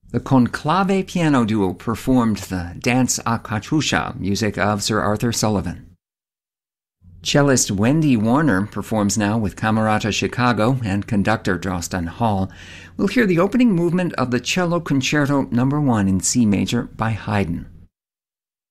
The Conclave Piano Duo performed the Dance a Katyusha, music of Sir Arthur Sullivan. Cellist Wendy Warner performs now with Camerata Chicago and conductor Jostin Hall. We'll hear the opening movement of the Cello Concerto No. 1 in C major by Haydn.